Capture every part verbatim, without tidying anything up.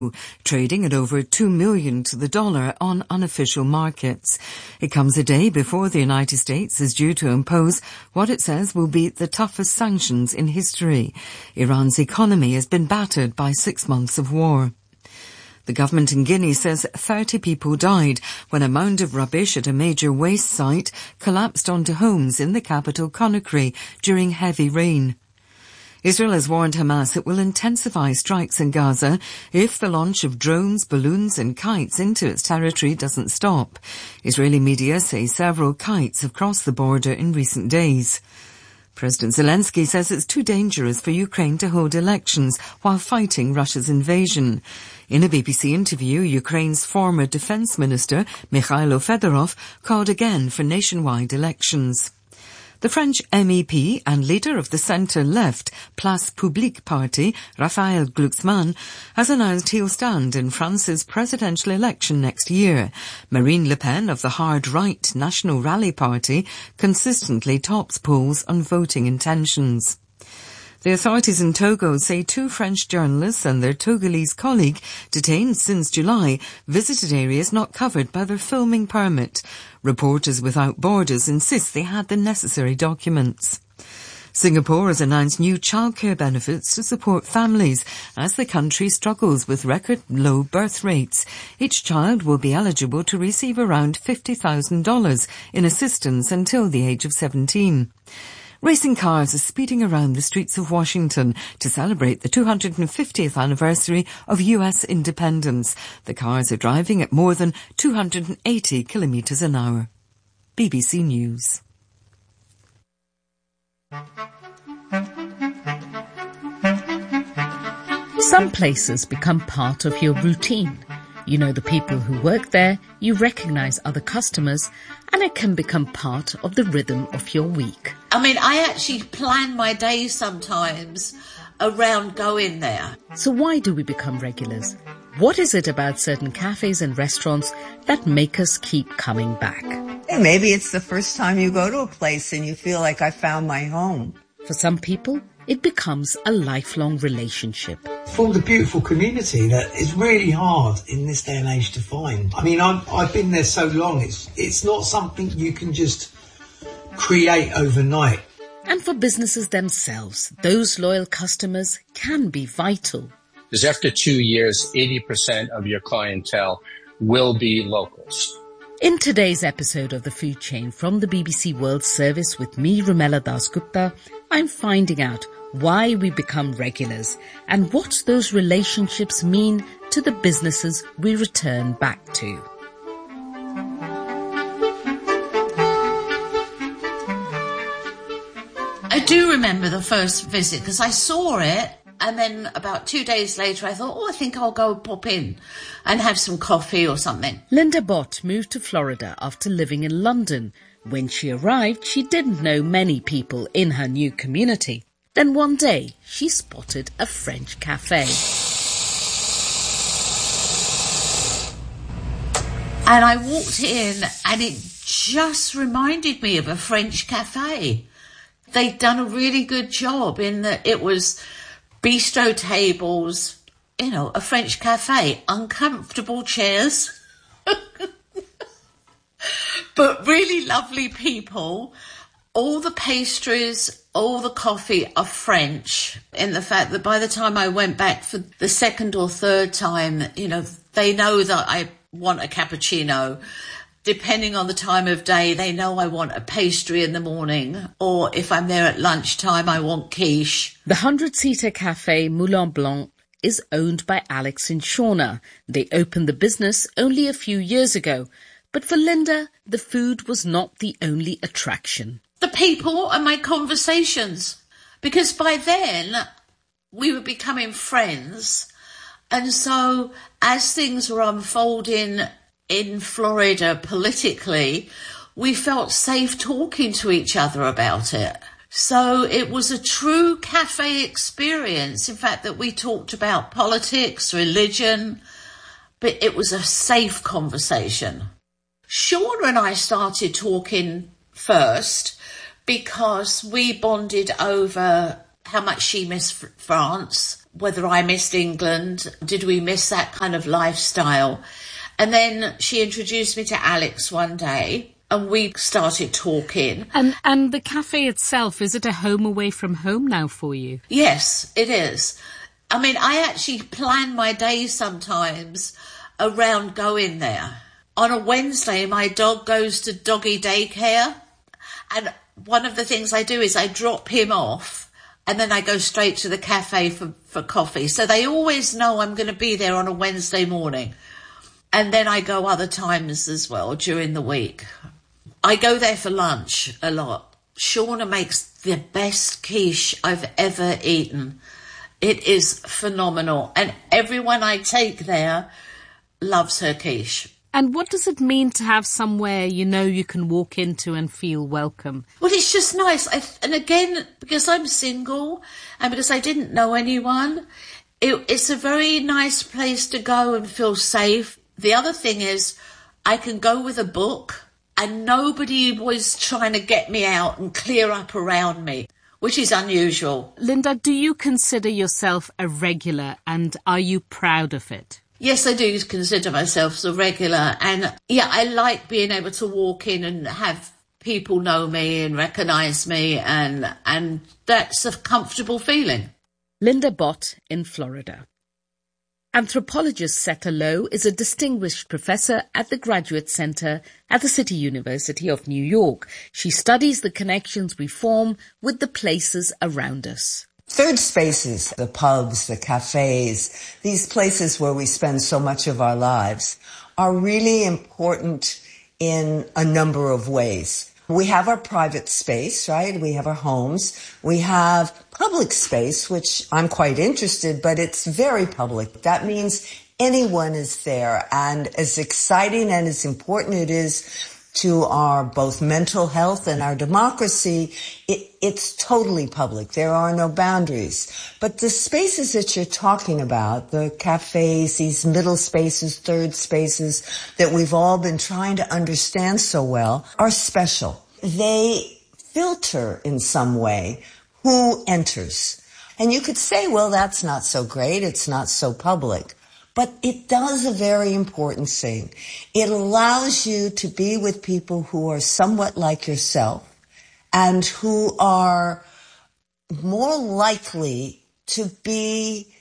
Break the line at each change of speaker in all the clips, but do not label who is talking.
trading at over two million to the dollar on unofficial markets. It comes a day before the United States is due to impose what it says will be the toughest sanctions in history. Iran's economy has been battered by six months of war. The government in Guinea says thirty people died when a mound of rubbish at a major waste site collapsed onto homes in the capital Conakry during heavy rain. Israel has warned Hamas it will intensify strikes in Gaza if the launch of drones, balloons and kites into its territory doesn't stop. Israeli media say several kites have crossed the border in recent days. President Zelensky says it's too dangerous for Ukraine to hold elections while fighting Russia's invasion. In a B B C interview, Ukraine's former defense minister, Mikhailo Fedorov, called again for nationwide elections. The French M E P and leader of the centre-left Place Publique party, Raphael Glucksmann, has announced he'll stand in France's presidential election next year. Marine Le Pen of the hard-right National Rally Party consistently tops polls on voting intentions. The authorities in Togo say two French journalists and their Togolese colleague, detained since July, visited areas not covered by their filming permit. Reporters Without Borders insist they had the necessary documents. Singapore has announced new childcare benefits to support families as the country struggles with record low birth rates. Each child will be eligible to receive around fifty thousand dollars in assistance until the age of seventeen. Racing cars are speeding around the streets of Washington to celebrate the two hundred fiftieth anniversary of U S independence. The cars are driving at more than two hundred eighty kilometres an hour. B B C News.
Some places become part of your routine. You know the people who work there, you recognise other customers, and it can become part of the rhythm of your week.
I mean, I actually plan my days sometimes around going there.
So why do we become regulars? What is it about certain cafes and restaurants that make us keep coming back?
Hey, maybe it's the first time you go to a place and you feel like I found my home.
For some people, it becomes a lifelong relationship.
Formed a beautiful community that is really hard in this day and age to find. I mean, I've, I've been there so long, it's it's not something you can just create overnight.
And for businesses themselves, those loyal customers can be vital.
Because after two years, eighty percent of your clientele will be locals.
In today's episode of The Food Chain from the B B C World Service with me, Rumela Dasgupta, I'm finding out why we become regulars and what those relationships mean to the businesses we return back to.
I do remember the first visit because I saw it, and then about two days later I thought, oh, I think I'll go pop in and have some coffee or something.
Linda Bott moved to Florida after living in London. When she arrived, she didn't know many people in her new community. Then one day, she spotted a French cafe.
And I walked in, and it just reminded me of a French cafe. They'd done a really good job in that it was bistro tables, you know, a French cafe, uncomfortable chairs, but really lovely people. All the pastries, all the coffee are French, in the fact that by the time I went back for the second or third time, you know, they know that I want a cappuccino. Depending on the time of day, they know I want a pastry in the morning, or if I'm there at lunchtime, I want quiche.
The hundred-seater cafe Moulin Blanc is owned by Alex and Shauna. They opened the business only a few years ago. But for Linda, the food was not the only attraction.
The people and my conversations. Because by then, we were becoming friends. And so, as things were unfolding in Florida politically, we felt safe talking to each other about it. So it was a true cafe experience. In fact, that we talked about politics, religion, but it was a safe conversation. Shauna and I started talking first because we bonded over how much she missed France. whether I missed England. Did we miss that kind of lifestyle? And then she introduced me to Alex one day and we started talking.
And and the cafe itself, is it a home away from home now for you?
Yes, it is. I mean, I actually plan my days sometimes around going there. On a Wednesday, my dog goes to doggy daycare. And one of the things I do is I drop him off and then I go straight to the cafe for, for coffee. So they always know I'm going to be there on a Wednesday morning. And then I go other times as well during the week. I go there for lunch a lot. Shauna makes the best quiche I've ever eaten. It is phenomenal. And everyone I take there loves her quiche.
And what does it mean to have somewhere you know you can walk into and feel welcome?
Well, it's just nice. I, and again, because I'm single and because I didn't know anyone, it, it's a very nice place to go and feel safe. The other thing is I can go with a book and nobody was trying to get me out and clear up around me, which is unusual.
Linda, do you consider yourself a regular and are you proud of it?
Yes, I do consider myself as a regular. And yeah, I like being able to walk in and have people know me and recognise me. And, and that's a comfortable feeling.
Linda Bott in Florida. Anthropologist Seta Low is a distinguished professor at the Graduate Center at the City University of New York. She studies the connections we form with the places around us.
Third spaces, the pubs, the cafes, these places where we spend so much of our lives are really important in a number of ways. We have our private space, right? We have our homes. We have public space, which I'm quite interested, but it's very public. That means anyone is there. And as exciting and as important it is to our both mental health and our democracy, it, it's totally public. There are no boundaries. But the spaces that you're talking about, the cafes, these middle spaces, third spaces that we've all been trying to understand so well, are special. They filter in some way who enters. And you could say, well, that's not so great. It's not so public. But it does a very important thing. It allows you to be with people who are somewhat like yourself and who are more likely to be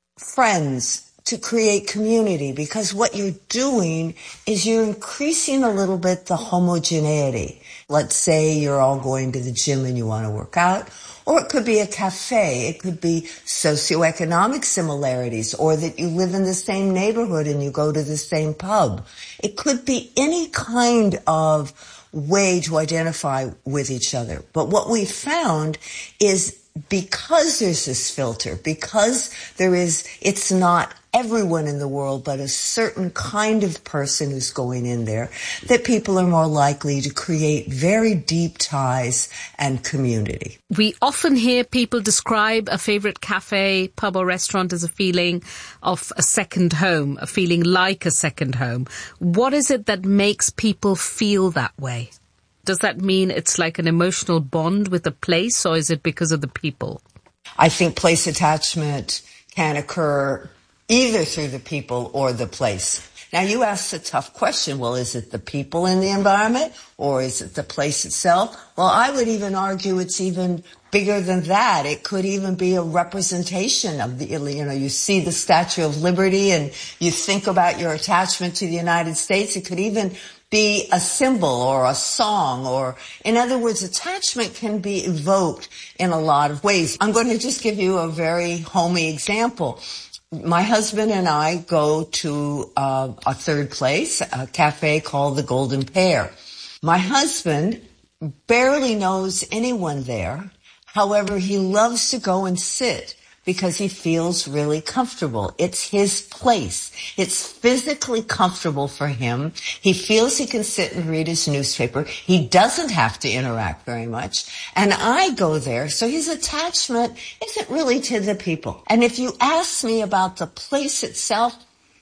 friends, to create community, because what you're doing is you're increasing a little bit the homogeneity. Let's say you're all going to the gym and you want to work out. Or it could be a cafe. It could be socioeconomic similarities, or that you live in the same neighborhood and you go to the same pub. It could be any kind of way to identify with each other. But what we found is because there's this filter, because there is, it's not everyone in the world, but a certain kind of person who's going in there, that people are more likely to create very deep ties and community.
We often hear people describe a favorite cafe, pub or restaurant as a feeling of a second home, a feeling like a second home. What is it that makes people feel that way? Does that mean it's like an emotional bond with a place, or is it because of the people?
I think place attachment can occur either through the people or the place. Now, you asked a tough question. Well, is it the people in the environment, or is it the place itself? Well, I would even argue it's even bigger than that. It could even be a representation of the, you know, you see the Statue of Liberty and you think about your attachment to the United States. It could even be a symbol or a song, or, in other words, attachment can be evoked in a lot of ways. I'm going to just give you a very homey example. My husband and I go to uh, a third place, a cafe called the Golden Pear. My husband barely knows anyone there. However, he loves to go and sit because he feels really comfortable. It's his place. It's physically comfortable for him. He feels he can sit and read his newspaper. He doesn't have to interact very much. And I go there, so his attachment isn't really to the people. And if you ask me about the place itself,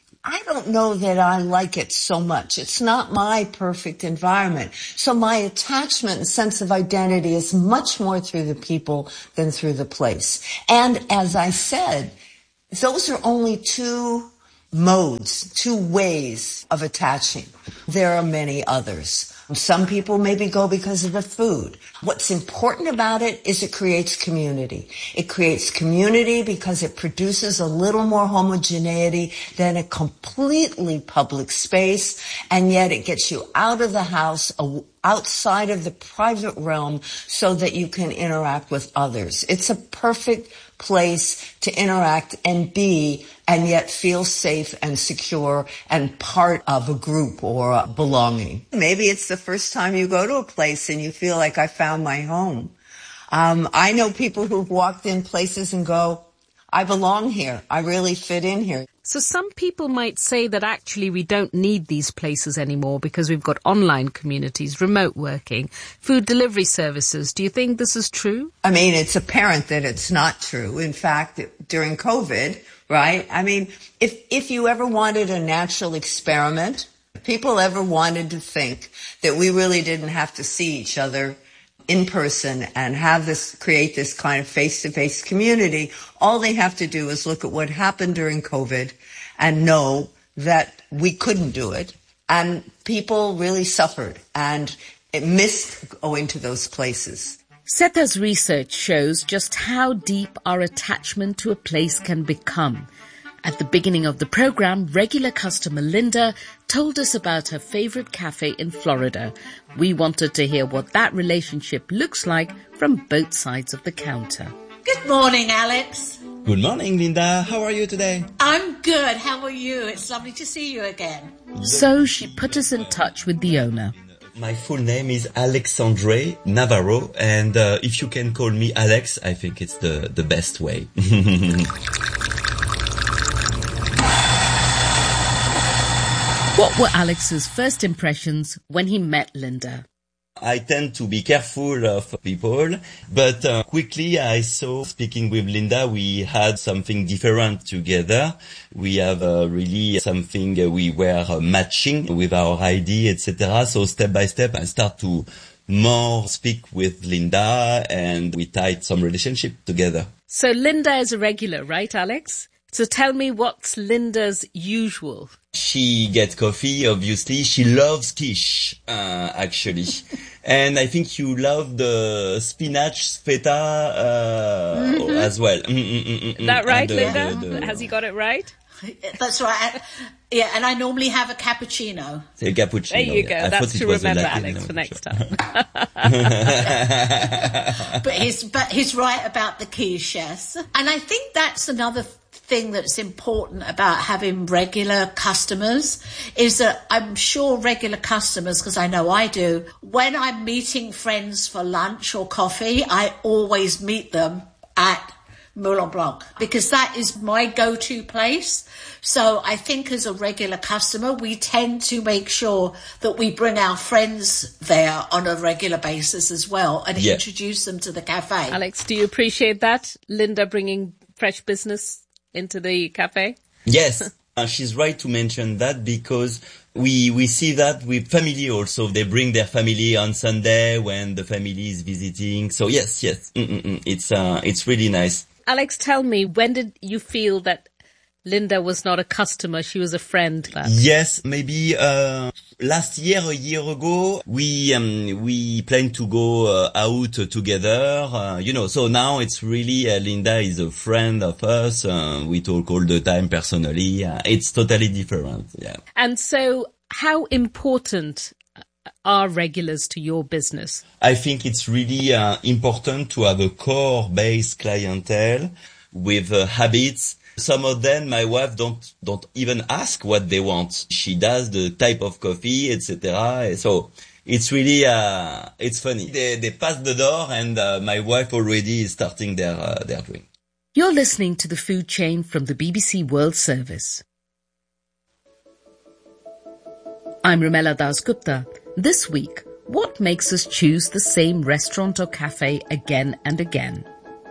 I don't know that I like it so much. It's not my perfect environment. So my attachment and sense of identity is much more through the people than through the place. And as I said, Those are only two modes, two ways of attaching. There are many others. Some people maybe go because of the food. What's important about it is it creates community. It creates community because it produces a little more homogeneity than a completely public space, and yet it gets you out of the house, outside of the private realm, so that you can interact with others. It's a perfect place to interact and be, and yet feel safe and secure and part of a group or a belonging. Maybe it's the first time you go to a place and you feel like I found my home. Um, I know people who've walked in places and go, I belong here. I really fit in here.
So some people might say that actually we don't need these places anymore because we've got online communities, remote working, food delivery services. Do you think this is true?
I mean, it's apparent that it's not true. In fact, during COVID, right? I mean, if, if you ever wanted a natural experiment, if people ever wanted to think that we really didn't have to see each other in person and have this, create this kind of face-to-face community, all they have to do is look at what happened during COVID and know that we couldn't do it. And people really suffered and it missed going to those places.
Setha's research shows just how deep our attachment to a place can become. At the beginning of the program, regular customer Linda told us about her favorite cafe in Florida. We wanted to hear what that relationship looks like from both sides of the counter.
Good morning, Alex.
Good morning, Linda. How are you today?
I'm good. How are you? It's lovely to see you again.
So she put us in touch with the owner.
My full name is Alexandre Navarro, and uh, if you can call me Alex, I think it's the, the best way.
What were Alex's first impressions when he met Linda?
I tend to be careful of people, but uh, quickly I saw, speaking with Linda, we had something different together. We have uh, really something uh, we were uh, matching with our I D, et cetera. So step by step, I start to more speak with Linda, and we tied some relationship together.
So Linda is a regular, right, Alex? So tell me, what's Linda's usual?
She gets coffee, obviously. She loves quiche, uh, actually. And I think you love the spinach feta uh, mm-hmm. as well. Mm-mm-mm-mm.
Is that right,
the,
Linda?
The, the,
Has he got it right?
That's right. Yeah, and I normally have a cappuccino.
Say cappuccino.
There you go.
Yeah.
That's to remember, Alex, for next time.
But he's but he's right about the quiche, yes. And I think that's another thing that's important about having regular customers is that I'm sure regular customers, because I know I do, when I'm meeting friends for lunch or coffee, I always meet them at Moulin Blanc because that is my go-to place. So I think as a regular customer, we tend to make sure that we bring our friends there on a regular basis as well and yeah. introduce them to the cafe.
Alex, do you appreciate that? Linda bringing fresh business into the cafe?
Yes, uh, she's right to mention that because we we see that with family also. They bring their family on Sunday when the family is visiting. So yes, yes, Mm-mm-mm. it's uh, it's really nice.
Alex, tell me, when did you feel that Linda was not a customer, she was a friend?
Yes, maybe uh, last year, a year ago, we um, we planned to go uh, out together, uh, you know, so now it's really, uh, Linda is a friend of us, uh, we talk all the time personally, uh, it's totally different, yeah.
And so, how important are regulars to your business?
I think it's really uh, important to have a core-based clientele with uh, habits. Some of them, my wife don't don't even ask what they want. She does the type of coffee, et cetera. So it's really uh, it's funny. They they pass the door, and uh, my wife already is starting their uh, their drink.
You're listening to The Food Chain from the B B C World Service. I'm Rumela Dasgupta. This week, what makes us choose the same restaurant or cafe again and again?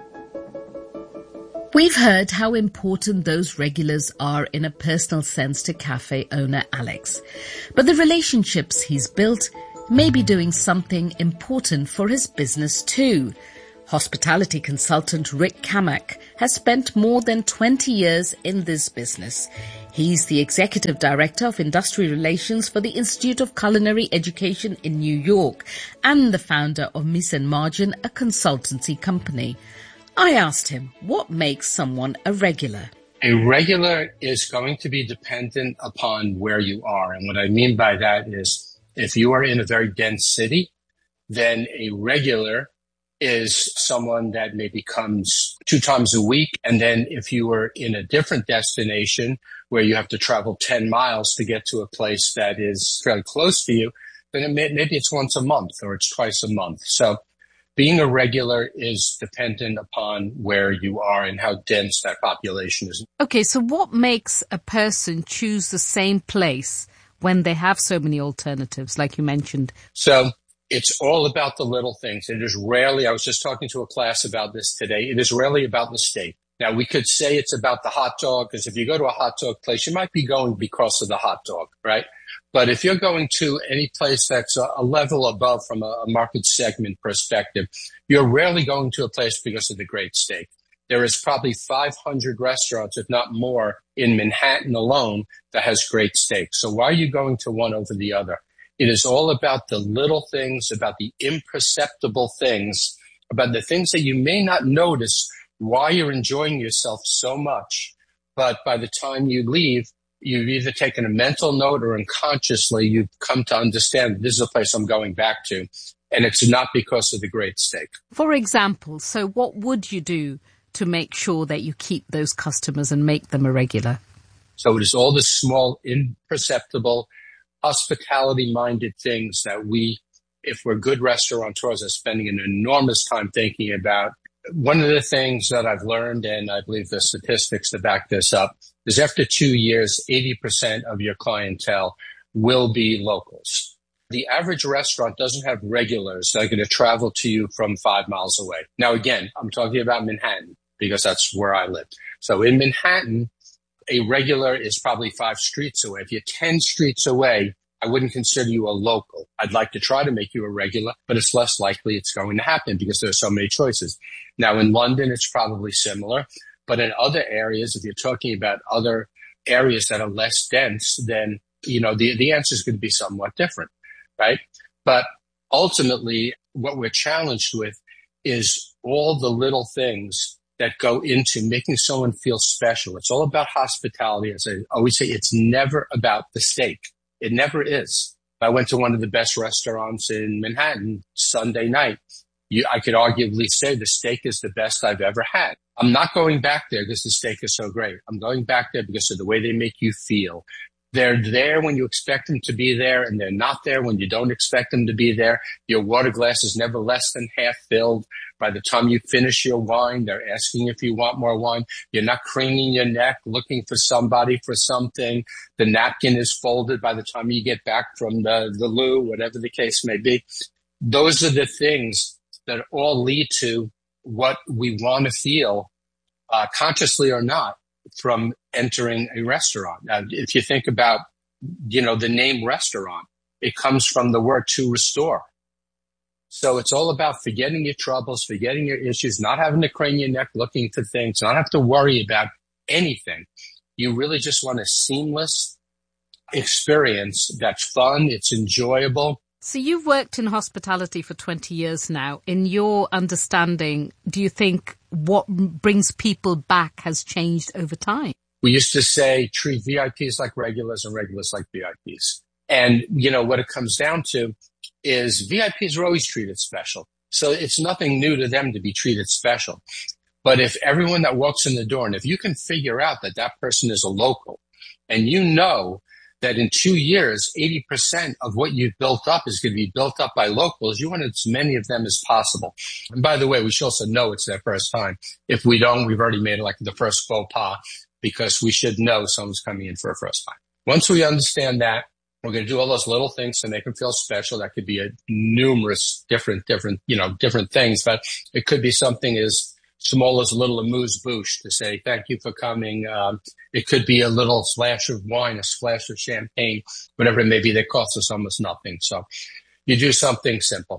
We've heard how important those regulars are in a personal sense to cafe owner Alex. But the relationships he's built may be doing something important for his business too. Hospitality consultant Rick Kamak has spent more than twenty years in this business. He's the executive director of industry relations for the Institute of Culinary Education in New York and the founder of Mise en Margin, a consultancy company. I asked him what makes someone a regular.
A regular is going to be dependent upon where you are. And what I mean by that is if you are in a very dense city, then a regular is someone that maybe comes two times a week. And then if you were in a different destination where you have to travel ten miles to get to a place that is fairly close to you, then it may, maybe it's once a month or it's twice a month. So being a regular is dependent upon where you are and how dense that population is.
Okay, so what makes a person choose the same place when they have so many alternatives, like you mentioned?
So it's all about the little things. It is rarely, I was just talking to a class about this today, it is rarely about the steak. Now, we could say it's about the hot dog, because if you go to a hot dog place, you might be going because of the hot dog, right? But if you're going to any place that's a, a level above from a, a market segment perspective, you're rarely going to a place because of the great steak. There is probably five hundred restaurants, if not more, in Manhattan alone that has great steak. So why are you going to one over the other? It is all about the little things, about the imperceptible things, about the things that you may not notice why you're enjoying yourself so much. But by the time you leave, you've either taken a mental note or unconsciously you've come to understand this is a place I'm going back to. And it's not because of the great steak.
For example, so what would you do to make sure that you keep those customers and make them a regular?
So it is all the small, imperceptible, hospitality-minded things that we, if we're good restaurateurs, are spending an enormous time thinking about. One of the things that I've learned, and I believe the statistics to back this up, is after two years, eighty percent of your clientele will be locals. The average restaurant doesn't have regulars that are going to travel to you from five miles away. Now, again, I'm talking about Manhattan because that's where I live. So in Manhattan, a regular is probably five streets away. If you're ten streets away, I wouldn't consider you a local. I'd like to try to make you a regular, but it's less likely it's going to happen because there are so many choices. Now, in London, it's probably similar, but in other areas, if you're talking about other areas that are less dense, then, you know, the, the answer is going to be somewhat different, right? But ultimately, what we're challenged with is all the little things that go into making someone feel special. It's all about hospitality. As I always say, it's never about the steak. It never is. I went to one of the best restaurants in Manhattan Sunday night. You, I could arguably say the steak is the best I've ever had. I'm not going back there because the steak is so great. I'm going back there because of the way they make you feel. They're there when you expect them to be there, and they're not there when you don't expect them to be there. Your water glass is never less than half filled. By the time you finish your wine, they're asking if you want more wine. You're not craning your neck looking for somebody for something. The napkin is folded by the time you get back from the, the loo, whatever the case may be. Those are the things that all lead to what we want to feel, uh, consciously or not, from entering a restaurant. Now, if you think about, you know, the name restaurant, it comes from the word to restore. So it's all about forgetting your troubles, forgetting your issues, not having to crane your neck looking for things, not have to worry about anything. You really just want a seamless experience that's fun, it's enjoyable.
So you've worked in hospitality for twenty years now. In your understanding, do you think what brings people back has changed over time?
We used to say treat V I Ps like regulars and regulars like V I Ps. And, you know, what it comes down to is V I Ps are always treated special. So it's nothing new to them to be treated special. But if everyone that walks in the door, and if you can figure out that that person is a local, and you know that in two years, eighty percent of what you've built up is going to be built up by locals, you want as many of them as possible. And by the way, we should also know it's their first time. If we don't, we've already made it like the first faux pas, because we should know someone's coming in for a first time. Once we understand that, we're going to do all those little things to make them feel special. That could be a numerous different, different, you know, different things, but it could be something as small as a little amuse-bouche to say, thank you for coming. Um, it could be a little splash of wine, a splash of champagne, whatever it may be that costs us almost nothing. So you do something simple.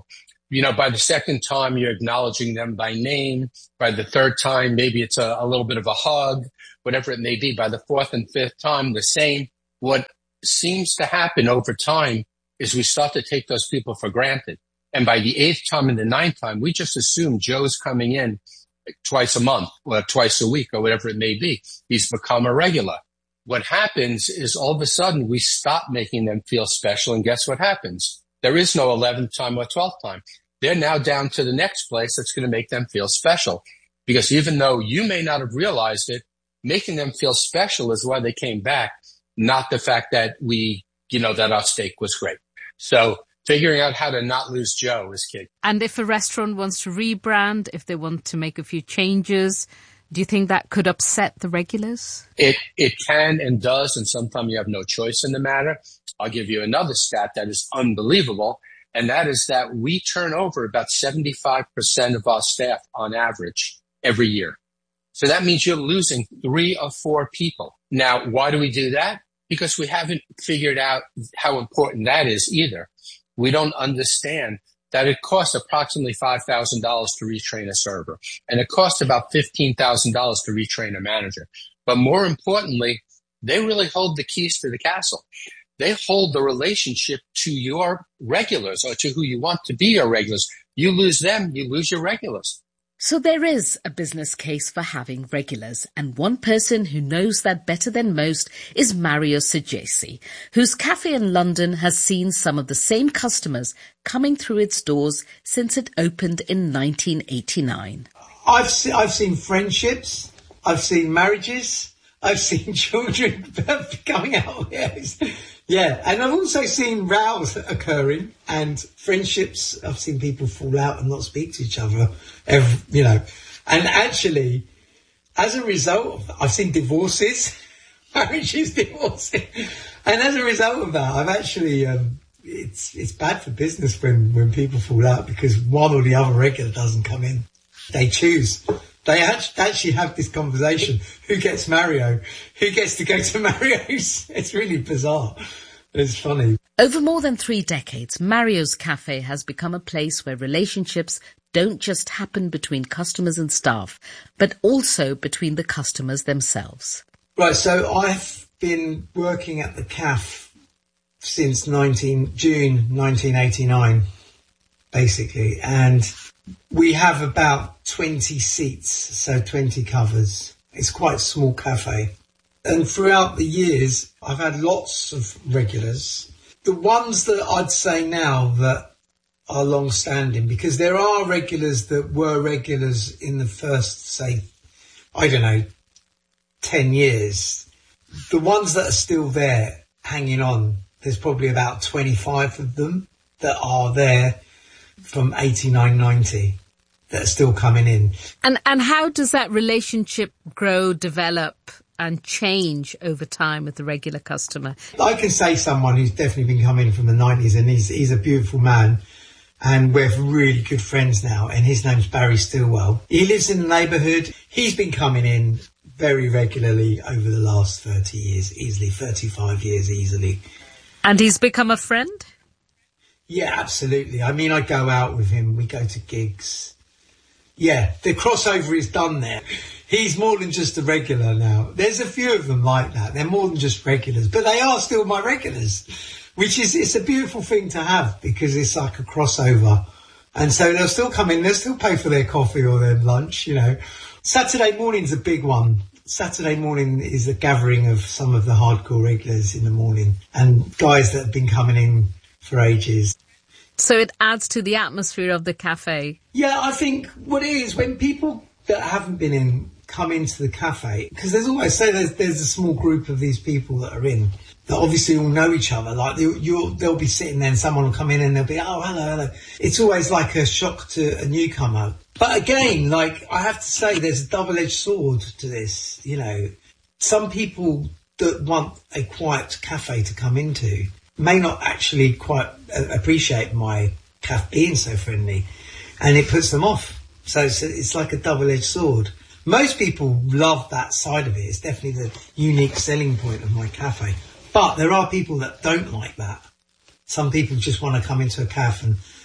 You know, by the second time, you're acknowledging them by name. By the third time, maybe it's a, a little bit of a hug, whatever it may be. By the fourth and fifth time, the same. What seems to happen over time is we start to take those people for granted. And by the eighth time and the ninth time, we just assume Joe's coming in twice a month or twice a week or whatever it may be. He's become a regular. What happens is all of a sudden we stop making them feel special. And guess what happens? There is no eleventh time or twelfth time. They're now down to the next place that's going to make them feel special. Because even though you may not have realized it, making them feel special is why they came back, not the fact that we, you know, that our steak was great. So figuring out how to not lose Joe is key.
And if a restaurant wants to rebrand, if they want to make a few changes, do you think that could upset the regulars? It
it can and does, and sometimes you have no choice in the matter. I'll give you another stat that is unbelievable, and that is that we turn over about seventy-five percent of our staff on average every year. So that means you're losing three or four people. Now, why do we do that? Because we haven't figured out how important that is either. We don't understand that it costs approximately five thousand dollars to retrain a server, and it costs about fifteen thousand dollars to retrain a manager. But more importantly, they really hold the keys to the castle. They hold the relationship to your regulars or to who you want to be your regulars. You lose them, you lose your regulars.
So there is a business case for having regulars, and one person who knows that better than most is Mario Saggesi, whose cafe in London has seen some of the same customers coming through its doors since it opened in nineteen eighty-nine.
I've se- I've seen friendships, I've seen marriages, I've seen children coming out. Yes. Yeah, and I've also seen rows occurring and friendships. I've seen people fall out and not speak to each other, every, you know. And actually, as a result of, I've seen divorces, marriages, divorces. And as a result of that, I've actually, um, it's it's bad for business when, when people fall out because one or the other regular doesn't come in. They choose. They actually have this conversation. Who gets Mario? Who gets to go to Mario's? It's really bizarre. It's funny.
Over more than three decades, Mario's Cafe has become a place where relationships don't just happen between customers and staff, but also between the customers themselves.
Right, so I've been working at the cafe since nineteen June nineteen eighty-nine, basically, and we have about twenty seats, so twenty covers. It's quite a small cafe. And throughout the years, I've had lots of regulars. The ones that I'd say now that are long-standing, because there are regulars that were regulars in the first, say, I don't know, ten years. The ones that are still there, hanging on, there's probably about twenty-five of them that are there from eighty-nine, ninety that are still coming in.
And and how does that relationship grow, develop and change over time with the regular customer?
I can say someone who's definitely been coming from the nineties, and he's he's a beautiful man, and we're really good friends now, and his name's Barry Stillwell. He lives in the neighbourhood. He's been coming in very regularly over the last thirty years, easily, thirty-five years easily.
And he's become a friend?
Yeah, absolutely. I mean, I go out with him. We go to gigs. Yeah, the crossover is done there. He's more than just a regular now. There's a few of them like that. They're more than just regulars, but they are still my regulars, which is, it's a beautiful thing to have because it's like a crossover. And so they'll still come in, they'll still pay for their coffee or their lunch, you know. Saturday morning's a big one. Saturday morning is a gathering of some of the hardcore regulars in the morning and guys that have been coming in for ages.
So it adds to the atmosphere of the cafe.
Yeah, I think what it is, when people that haven't been in come into the cafe, because there's always, say there's, there's a small group of these people that are in that obviously all know each other. Like you'll, you'll, they'll be sitting there and someone will come in and they'll be, oh, hello, hello. It's always like a shock to a newcomer. But again, like I have to say, there's a double-edged sword to this. You know, some people that want a quiet cafe to come into may not actually quite appreciate my cafe being so friendly, and it puts them off. So it's, it's like a double-edged sword. Most people love that side of it. It's definitely the unique selling point of my cafe. But there are people that don't like that. Some people just want to come into a cafe and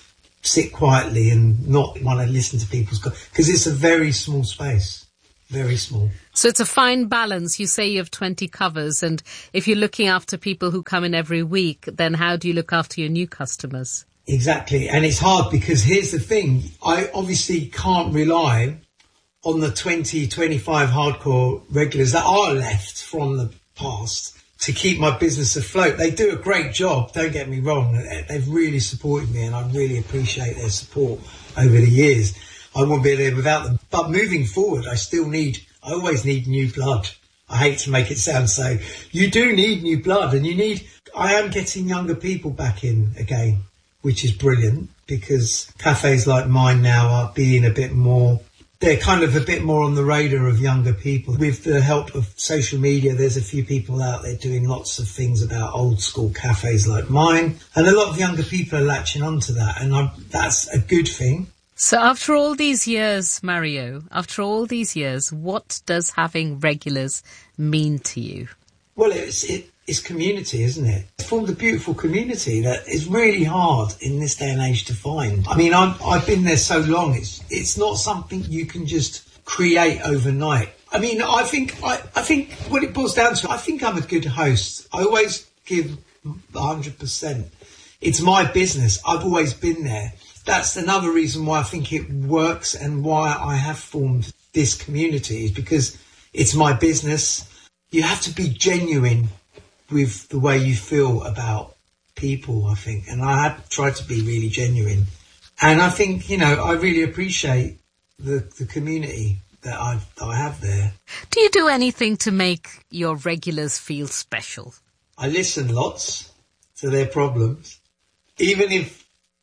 sit quietly and not want to listen to people's... Because it's a very small space. Very small.
So it's a fine balance. You say you have twenty covers, and if you're looking after people who come in every week, then how do you look after your new customers?
Exactly. And it's hard because here's the thing. I obviously can't rely on the twenty, twenty-five hardcore regulars that are left from the past to keep my business afloat. They do a great job, don't get me wrong. They've really supported me and I really appreciate their support over the years. I wouldn't be there without them. But moving forward, I still need, I always need new blood. I hate to make it sound so. You do need new blood and you need, I am getting younger people back in again, which is brilliant because cafes like mine now are being a bit more, they're kind of a bit more on the radar of younger people. With the help of social media, there's a few people out there doing lots of things about old school cafes like mine. And a lot of younger people are latching onto that. And I'm, that's a good thing.
So after all these years, Mario, after all these years, what does having regulars mean to you?
Well, it's, it, it's community, isn't it? It's formed a beautiful community that is really hard in this day and age to find. I mean, I'm, I've been there so long, it's it's not something you can just create overnight. I mean, I think I, I think what it boils down to, I think I'm a good host. I always give one hundred percent. It's my business. I've always been there. That's another reason why I think it works and why I have formed this community is because it's my business. You have to be genuine with the way you feel about people, I think. And I have tried to be really genuine. And I think, you know, I really appreciate the, the community that, I've, that I have there.
Do you do anything to make your regulars feel special?
I listen lots to their problems, even if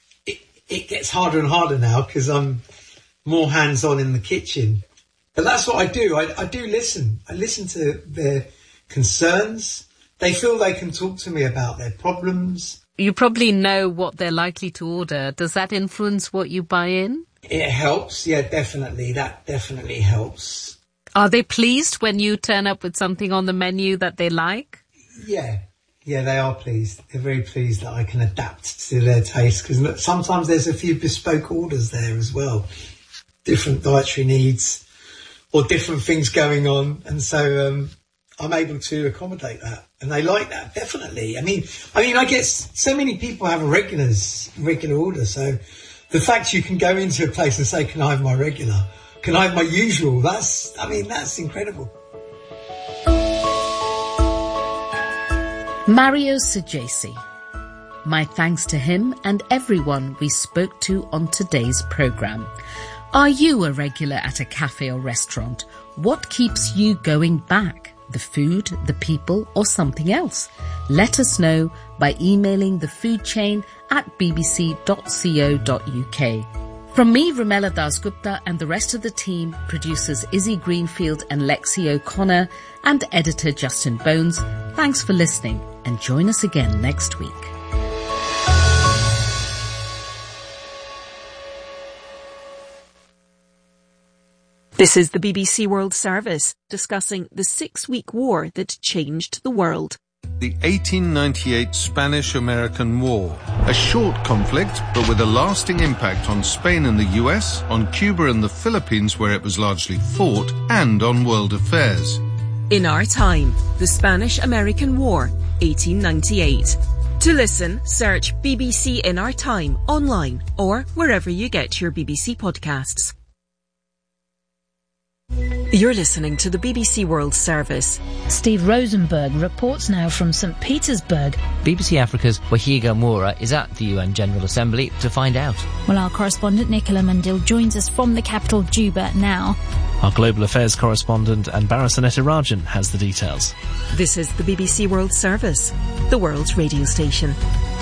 it gets harder and harder now because I'm more hands-on in the kitchen. But that's what I do. I, I do listen. I listen to their concerns. They feel they can talk to me about their problems.
You probably know what they're likely to order. Does that influence what you buy in?
It helps. Yeah, definitely. That definitely helps.
Are they pleased when you turn up with something on the menu that they like?
Yeah. Yeah, they are pleased. They're very pleased that I can adapt to their taste because sometimes there's a few bespoke orders there as well. Different dietary needs or different things going on. And so um, I'm able to accommodate that. And they like that, definitely. I mean, I mean, I guess so many people have a regulars, regular order. So the fact you can go into a place and say, can I have my regular? Can I have my usual? That's, I mean, that's incredible.
Mario Sajesi. My thanks to him and everyone we spoke to on today's programme. Are you a regular at a cafe or restaurant? What keeps you going back? The food, the people, or something else? Let us know by emailing the food chain at b b c dot co dot u k. From me, Rumela Dasgupta, and the rest of the team, producers Izzy Greenfield and Lexi O'Connor, and editor Justin Bones, thanks for listening, and join us again next week.
This is the B B C World Service, discussing the six-week war that changed the world.
The eighteen ninety-eight Spanish-American War, a short conflict but with a lasting impact on Spain and the U S, on Cuba and the Philippines where it was largely fought, and on world affairs.
In Our Time, the Spanish-American War, eighteen ninety-eight. To listen, search B B C In Our Time online or wherever you get your B B C podcasts. You're listening to the B B C World Service.
Steve Rosenberg reports now from Saint Petersburg.
B B C Africa's Wahiga Moura is at the U N General Assembly to find out.
Well, our correspondent Nicola Mandil joins us from the capital Juba now.
Our global affairs correspondent Anbara Sanetirajan has the details.
This is the B B C World Service, the world's radio station.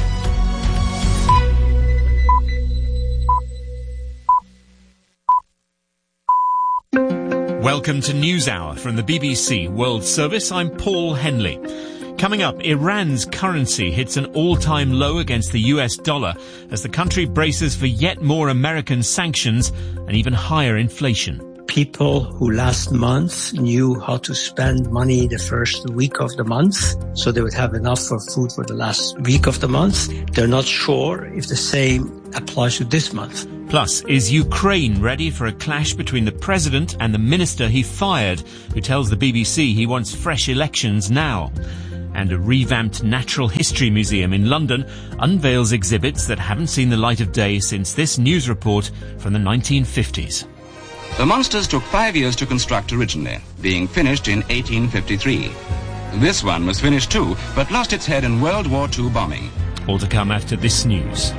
Welcome to NewsHour from the B B C World Service. I'm Paul Henley. Coming up, Iran's currency hits an all-time low against the U S dollar as the country braces for yet more American sanctions and even higher inflation.
people who last month knew how to spend money the first week of the month, so they would have enough for food for the last week of the month. They're not sure if the same applies to this month.
Plus, is Ukraine ready for a clash between the president and the minister he fired, who tells the B B C he wants fresh elections now? And a revamped Natural History Museum in London unveils exhibits that haven't seen the light of day since this news report from the nineteen fifties.
The monsters took five years to construct originally, being finished in eighteen fifty-three. This one was finished too, but lost its head in World War Two bombing.
All to come after this news.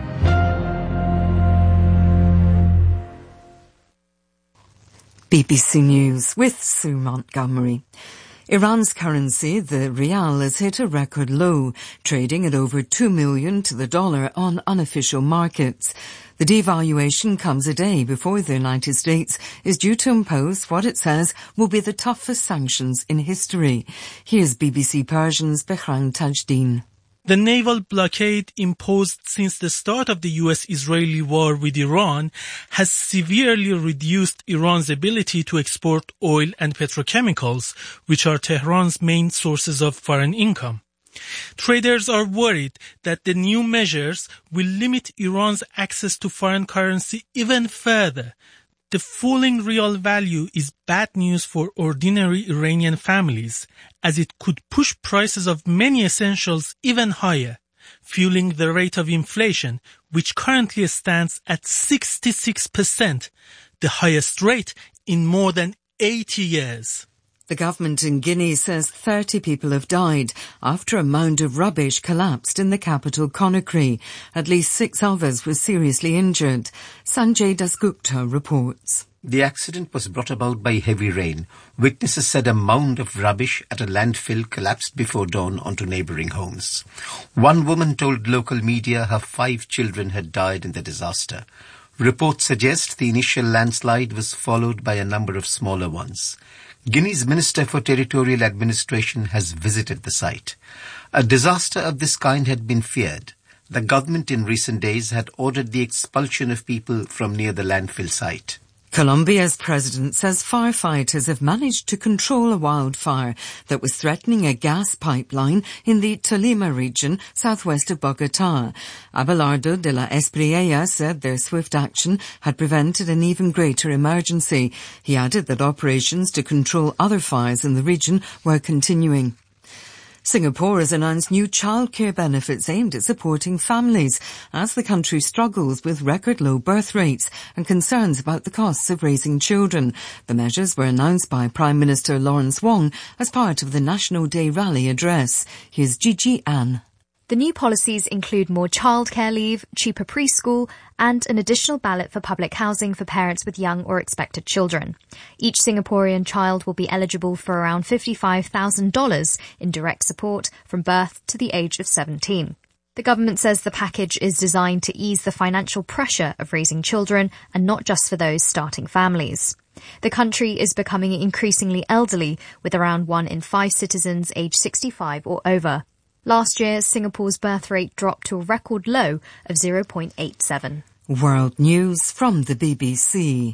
B B C News with Sue Montgomery. Iran's currency, the rial, has hit a record low, trading at over two million to the dollar on unofficial markets. The devaluation comes a day before the United States is due to impose what it says will be the toughest sanctions in history. Here's B B C Persian's Behram Tajdin.
The naval blockade imposed since the start of the U S-Israeli war with Iran has severely reduced Iran's ability to export oil and petrochemicals, which are Tehran's main sources of foreign income. Traders are worried that the new measures will limit Iran's access to foreign currency even further. The falling real value is bad news for ordinary Iranian families, as it could push prices of many essentials even higher, fueling the rate of inflation, which currently stands at sixty-six percent, the highest rate in more than eighty years.
The government in Guinea says thirty people have died after a mound of rubbish collapsed in the capital Conakry. At least six others were seriously injured. Sanjay Dasgupta reports.
The accident was brought about by heavy rain. Witnesses said a mound of rubbish at a landfill collapsed before dawn onto neighbouring homes. One woman told local media her five children had died in the disaster. Reports suggest the initial landslide was followed by a number of smaller ones. Guinea's Minister for Territorial Administration has visited the site. A disaster of this kind had been feared. The government in recent days had ordered the expulsion of people from near the landfill site.
Colombia's president says firefighters have managed to control a wildfire that was threatening a gas pipeline in the Tolima region, southwest of Bogotá. Abelardo de la Espriella said their swift action had prevented an even greater emergency. He added that operations to control other fires in the region were continuing. Singapore has announced new childcare benefits aimed at supporting families as the country struggles with record low birth rates and concerns about the costs of raising children. The measures were announced by Prime Minister Lawrence Wong as part of the National Day rally address. Here's Gigi Ann.
The new policies include more childcare leave, cheaper preschool, and an additional ballot for public housing for parents with young or expected children. Each Singaporean child will be eligible for around fifty-five thousand dollars in direct support from birth to the age of seventeen. The government says the package is designed to ease the financial pressure of raising children and not just for those starting families. The country is becoming increasingly elderly, with around one in five citizens aged sixty-five or over. Last year, Singapore's birth rate dropped to a record low of zero point eight seven.
World News from the B B C.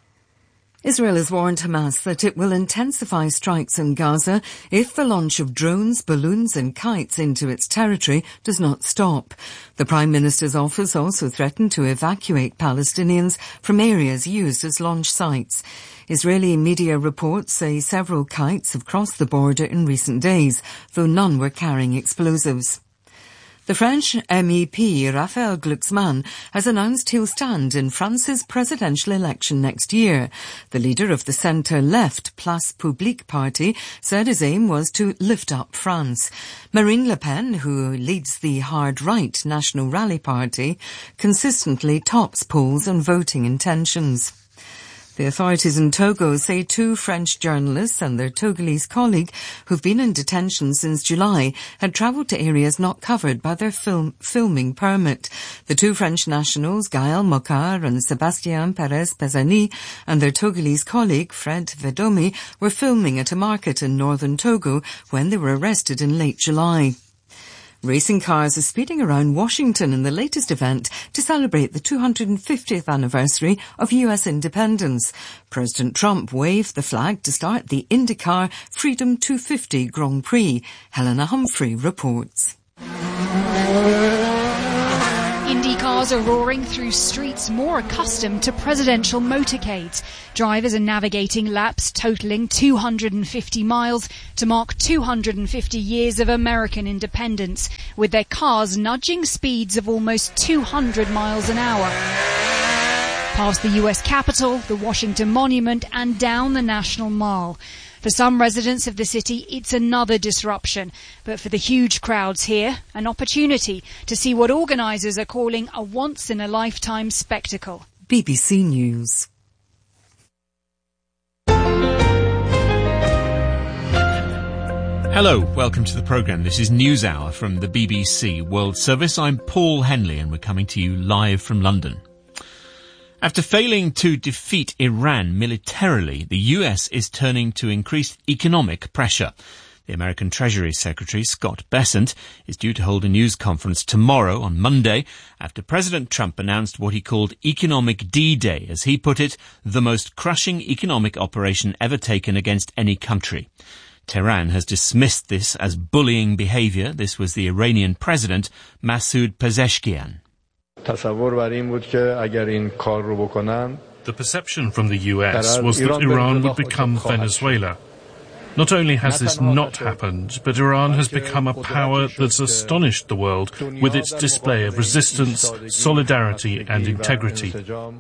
Israel has warned Hamas that it will intensify strikes in Gaza if the launch of drones, balloons and kites into its territory does not stop. The Prime Minister's office also threatened to evacuate Palestinians from areas used as launch sites. Israeli media reports say several kites have crossed the border in recent days, though none were carrying explosives. The French M E P, Raphael Glucksmann, has announced he'll stand in France's presidential election next year. The leader of the centre-left Place Publique party said his aim was to lift up France. Marine Le Pen, who leads the hard-right National Rally Party, consistently tops polls on voting intentions. The authorities in Togo say two French journalists and their Togolese colleague, who've been in detention since July, had travelled to areas not covered by their film, filming permit. The two French nationals, Gaël Mocard and Sébastien Perez-Pézani, and their Togolese colleague, Fred Vedomi, were filming at a market in northern Togo when they were arrested in late July. Racing cars are speeding around Washington in the latest event to celebrate the two hundred fiftieth anniversary of U S independence. President Trump waved the flag to start the IndyCar Freedom two fifty Grand Prix. Helena Humphrey reports.
Indy cars are roaring through streets more accustomed to presidential motorcades. Drivers are navigating laps totaling two hundred fifty miles to mark two hundred fifty years of American independence, with their cars nudging speeds of almost two hundred miles an hour. Past the U S Capitol, the Washington Monument, and down the National Mall. For some residents of the city, it's another disruption. But for the huge crowds here, an opportunity to see what organisers are calling a once-in-a-lifetime spectacle.
B B C News.
Hello, welcome to the programme. This is NewsHour from the B B C World Service. I'm Paul Henley and we're coming to you live from London. After failing to defeat Iran militarily, the U S is turning to increased economic pressure. The American Treasury Secretary, Scott Bessent, is due to hold a news conference tomorrow on Monday after President Trump announced what he called Economic D-Day, as he put it, the most crushing economic operation ever taken against any country. Tehran has dismissed this as bullying behaviour. This was the Iranian President, Masoud Pezeshkian.
The
perception from the U S was that Iran would become Venezuela. Not only has this not happened, but Iran has become a power that's astonished the world with its display of resistance, solidarity and integrity.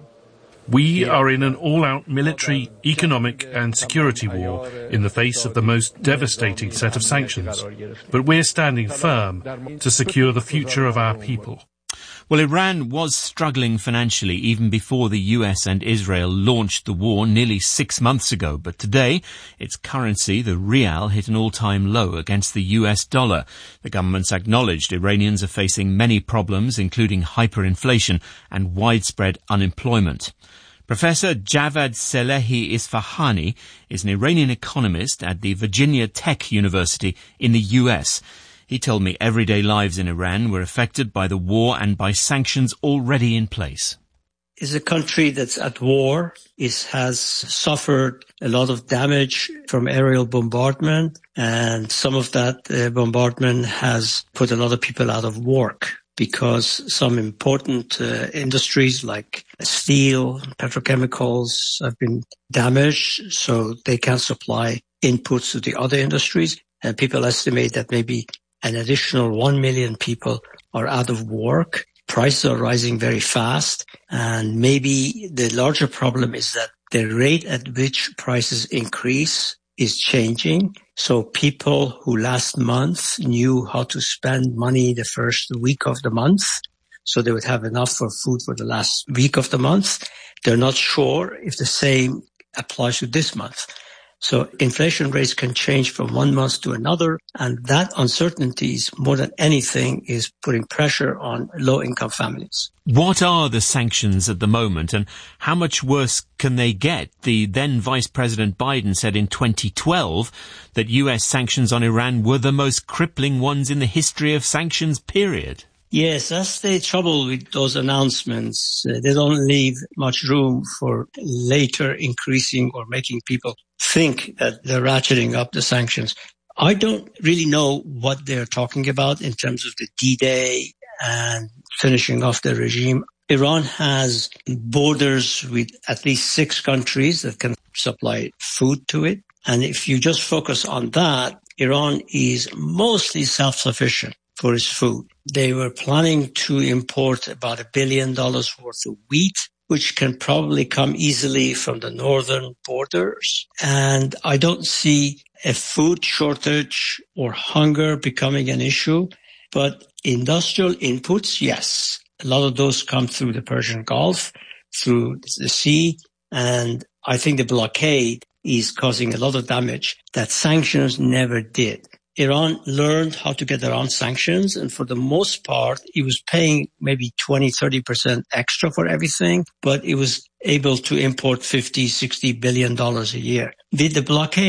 We are in an all-out military, economic and security war in the face of the most devastating set of sanctions. But we're standing firm to secure the future of our people.
Well, Iran was struggling financially even before the U S and Israel launched the war nearly six months ago. But today, its currency, the rial, hit an all-time low against the U S dollar. The government's acknowledged Iranians are facing many problems, including hyperinflation and widespread unemployment. Professor Javad Salehi Isfahani is an Iranian economist at the Virginia Tech University in the U S. He told me everyday lives in Iran were affected by the war and by sanctions already in place.
It's a country that's at war. It has suffered a lot of damage from aerial bombardment, and some of that uh, bombardment has put a lot of people out of work because some important uh, industries like steel, petrochemicals have been damaged, so they can't supply inputs to the other industries. And people estimate that maybe an additional one million people are out of work. Prices are rising very fast. And maybe the larger problem is that the rate at which prices increase is changing. So people who last month knew how to spend money the first week of the month, so they would have enough for food for the last week of the month, they're not sure if the same applies to this month. So inflation rates can change from one month to another, and that uncertainty is more than anything is putting pressure on low-income families.
What are the sanctions at the moment, and how much worse can they get? The then Vice President Biden said in twenty twelve that U S sanctions on Iran were the most crippling ones in the history of sanctions, period.
Yes, that's the trouble with those announcements. Uh, they don't leave much room for later increasing or making people think that they're ratcheting up the sanctions. I don't really know what they're talking about in terms of the D-Day and finishing off the regime. Iran has borders with at least six countries that can supply food to it. And if you just focus on that, Iran is mostly self-sufficient for its food. They were planning to import about a billion dollars worth of wheat, which can probably come easily from the northern borders. And I don't see a food shortage or hunger becoming an issue, but industrial inputs, yes. A lot of those come through the Persian Gulf, through the sea, and I think the blockade is causing a lot of damage that sanctions never did. Iran learned how to get around sanctions, and for the most part, it was paying maybe twenty, thirty percent extra for everything, but it was able to import fifty, sixty billion dollars a year. With the blockade,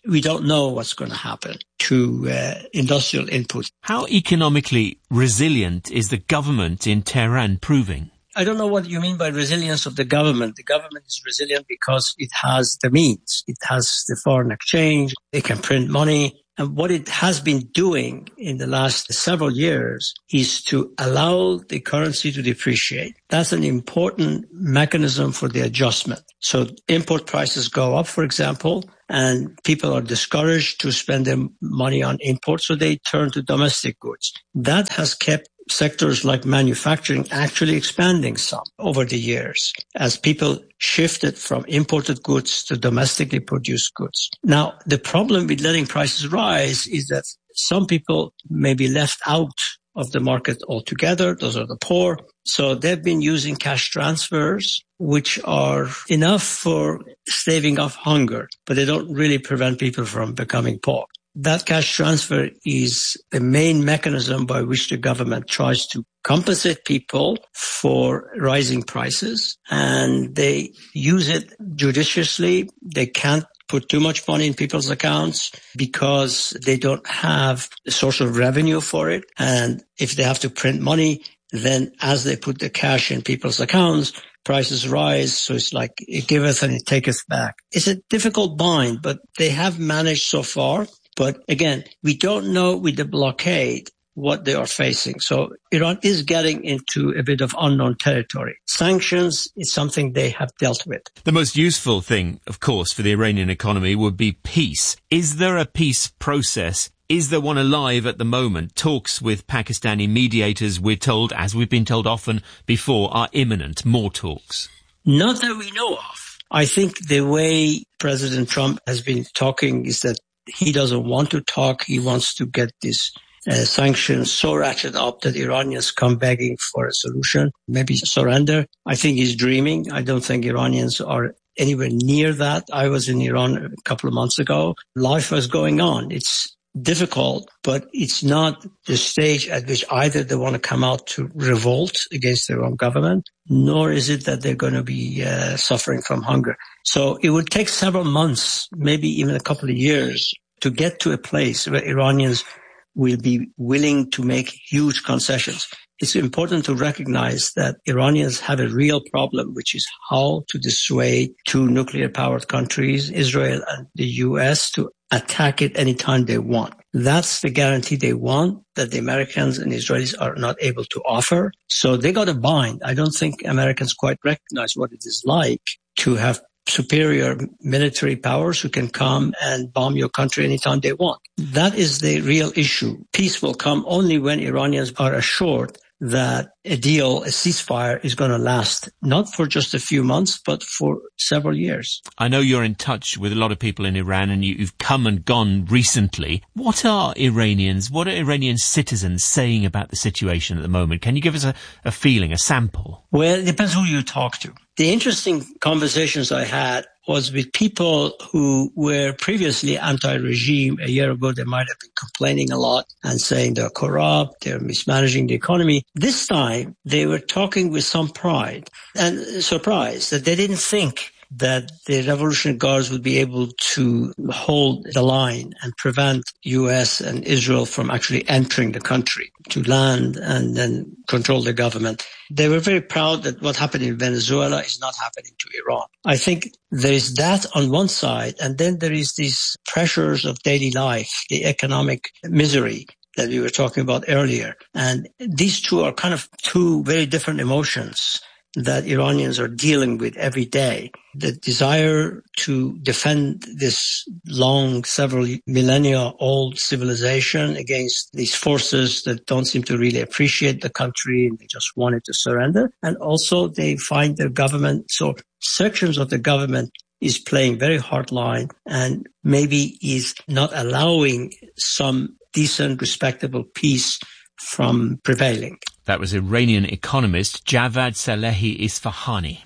we don't know what's going to happen to uh, industrial input.
How economically resilient is the government in Tehran proving?
I don't know what you mean by resilience of the government. The government is resilient because it has the means. It has the foreign exchange. It can print money. And what it has been doing in the last several years is to allow the currency to depreciate. That's an important mechanism for the adjustment. So import prices go up, for example, and people are discouraged to spend their money on imports, so they turn to domestic goods. That has kept sectors like manufacturing actually expanding some over the years as people shifted from imported goods to domestically produced goods. Now, the problem with letting prices rise is that some people may be left out of the market altogether. Those are the poor. So they've been using cash transfers, which are enough for staving off hunger, but they don't really prevent people from becoming poor. That cash transfer is the main mechanism by which the government tries to compensate people for rising prices, and they use it judiciously. They can't put too much money in people's accounts because they don't have a source of revenue for it. And if they have to print money, then as they put the cash in people's accounts, prices rise. So it's like it giveth and it taketh back. It's a difficult bind, but they have managed so far. But again, we don't know with the blockade what they are facing. So Iran is getting into a bit of unknown territory. Sanctions is something they have dealt with.
The most useful thing, of course, for the Iranian economy would be peace. Is there a peace process? Is there one alive at the moment? Talks with Pakistani mediators, we're told, as we've been told often before, are imminent. More talks.
Not that we know of. I think the way President Trump has been talking is that he doesn't want to talk. He wants to get these uh, sanctions so ratcheted up that Iranians come begging for a solution, maybe surrender. I think he's dreaming. I don't think Iranians are anywhere near that. I was in Iran a couple of months ago. Life was going on. It's difficult, but it's not the stage at which either they want to come out to revolt against their own government, nor is it that they're going to be uh, suffering from hunger. So it would take several months, maybe even a couple of years, to get to a place where Iranians will be willing to make huge concessions. It's important to recognize that Iranians have a real problem, which is how to dissuade two nuclear-powered countries, Israel and the U S, to attack it anytime they want. That's the guarantee they want that the Americans and Israelis are not able to offer. So they got a bind. I don't think Americans quite recognize what it is like to have superior military powers who can come and bomb your country anytime they want. That is the real issue. Peace will come only when Iranians are assured that a deal, a ceasefire, is going to last not for just a few months, but for several years.
I know you're in touch with a lot of people in Iran and you've come and gone recently. What are Iranians, what are Iranian citizens saying about the situation at the moment? Can you give us a, a feeling, a sample?
Well, it depends who you talk to. The interesting conversations I had was with people who were previously anti-regime. A year ago, they might have been complaining a lot and saying they're corrupt, they're mismanaging the economy. This time, they were talking with some pride and surprise that they didn't think that the Revolutionary Guards would be able to hold the line and prevent U S and Israel from actually entering the country to land and then control the government. They were very proud that what happened in Venezuela is not happening to Iran. I think there is that on one side, and then there is these pressures of daily life, the economic misery that we were talking about earlier. And these two are kind of two very different emotions that Iranians are dealing with every day. The desire to defend this long, several millennia old civilization against these forces that don't seem to really appreciate the country and they just want it to surrender. And also they find their government, so sections of the government is playing very hard line and maybe is not allowing some decent, respectable peace from prevailing.
That was Iranian economist Javad Salehi Isfahani.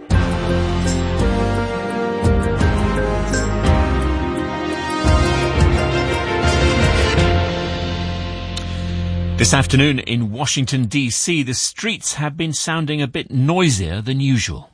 This afternoon in Washington, D C, the streets have been sounding a bit noisier than usual.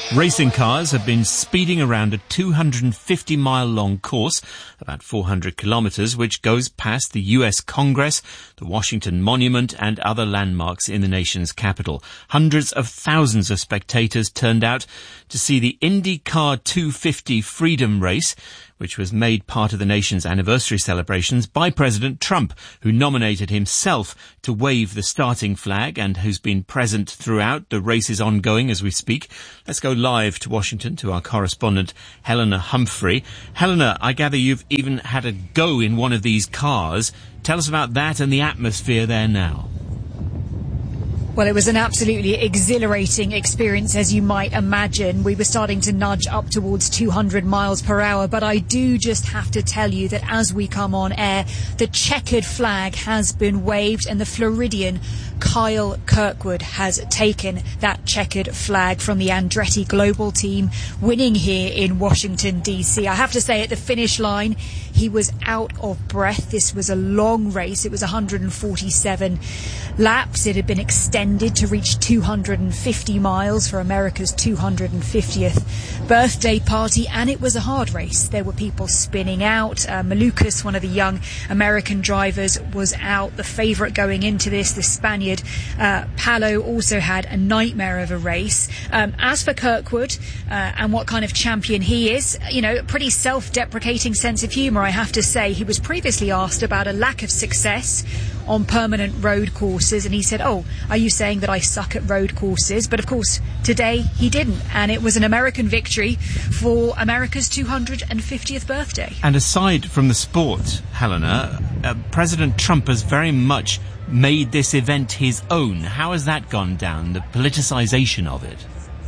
Racing cars have been speeding around a two hundred fifty mile long course, about four hundred kilometres, which goes past the U S Congress, the Washington Monument and other landmarks in the nation's capital. Hundreds of thousands of spectators turned out to see the IndyCar two fifty Freedom Race, which was made part of the nation's anniversary celebrations by President Trump, who nominated himself to wave the starting flag and who's been present throughout. The race is ongoing as we speak. Let's go live to Washington to our correspondent, Helena Humphrey. Helena, I gather you've even had a go in one of these cars. Tell us about that and the atmosphere there now.
Well, it was an absolutely exhilarating experience, as you might imagine. We were starting to nudge up towards two hundred miles per hour, but I do just have to tell you that as we come on air, the checkered flag has been waved and the Floridian Kyle Kirkwood has taken that checkered flag from the Andretti Global team, winning here in Washington, D C. I have to say, at the finish line, he was out of breath. This was a long race. It was one hundred forty-seven laps. It had been extended to reach two hundred fifty miles for America's two hundred fiftieth birthday party, and it was a hard race. There were people spinning out. Uh, Malukas, one of the young American drivers, was out. The favourite going into this, the Spaniard uh, Palo, also had a nightmare of a race. Um, as for Kirkwood uh, and what kind of champion he is, you know, a pretty self-deprecating sense of humour, I have to say. He was previously asked about a lack of success on permanent road courses, and he said, oh, are you saying that I suck at road courses? But of course, today he didn't, and it was an American victory for America's two hundred fiftieth birthday.
And aside from the sport, Helena, uh, President Trump has very much made this event his own. How has that gone down, the politicisation of it?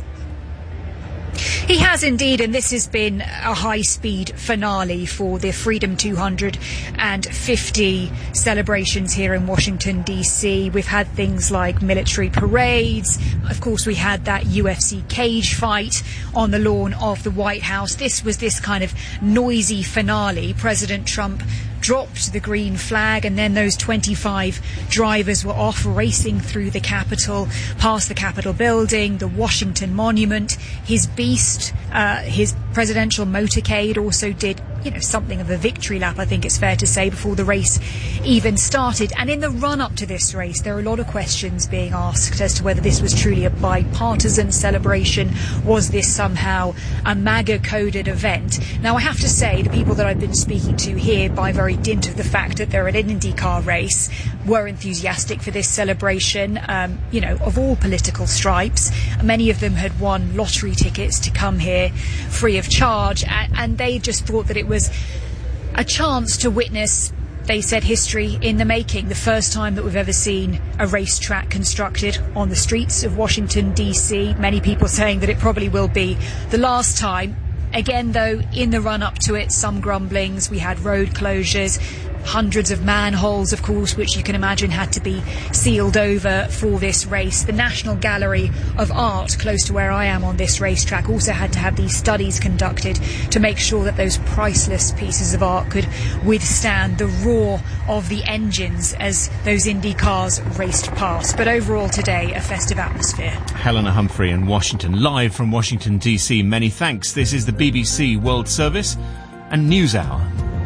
He has indeed, and this has been a high-speed finale for the Freedom two hundred fifty celebrations here in Washington, D C. We've had things like military parades. Of course, we had that U F C cage fight on the lawn of the White House. This was this kind of noisy finale. President Trump dropped the green flag, and then those twenty-five drivers were off racing through the Capitol, past the Capitol building, the Washington Monument. His beast, uh, his presidential motorcade also did, you know, something of a victory lap, I think it's fair to say, before the race even started. And in the run-up to this race, there are a lot of questions being asked as to whether this was truly a bipartisan celebration. Was this somehow a MAGA-coded event? Now, I have to say, the people that I've been speaking to here, by very dint of the fact that they're at an IndyCar race, were enthusiastic for this celebration, um, you know, of all political stripes. Many of them had won lottery tickets to come here free of charge, and, and they just thought that it was a chance to witness, they said, history in the making. The first time that we've ever seen a racetrack constructed on the streets of Washington, D C. Many people saying that it probably will be the last time. Again, though, in the run-up to it, some grumblings. We had road closures, hundreds of manholes, of course, which you can imagine had to be sealed over for this race. The National Gallery of Art, close to where I am on this racetrack, also had to have these studies conducted to make sure that those priceless pieces of art could withstand the roar of the engines as those Indy cars raced past. But overall today, a festive atmosphere.
Helena Humphrey in Washington, live from Washington, D C. Many thanks. This is the B B C World Service and News Hour.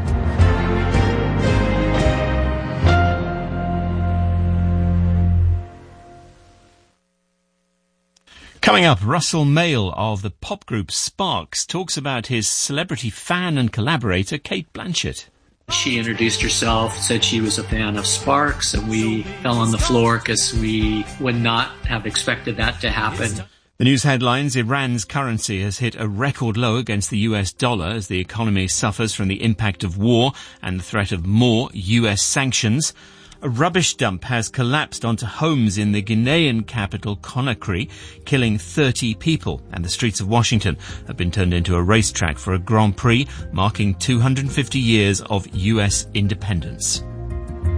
Coming up, Russell Mael of the pop group Sparks talks about his celebrity fan and collaborator, Cate Blanchett.
She introduced herself, said she was a fan of Sparks, and we fell on the floor because we would not have expected that to happen.
The news headlines: Iran's currency has hit a record low against the U S dollar as the economy suffers from the impact of war and the threat of more U S sanctions. A rubbish dump has collapsed onto homes in the Guinean capital, Conakry, killing thirty people, and the streets of Washington have been turned into a racetrack for a Grand Prix marking two hundred fifty years of U S independence.